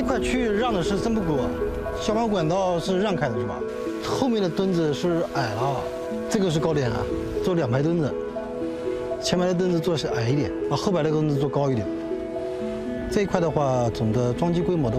块区域让的是真不够啊，消防管道是让开的是吧？后面的墩子是矮了，这个是高点啊，做2排墩子，前排的墩子做矮一点，把后排的墩子做高一点。这一块的话，总的装机规模的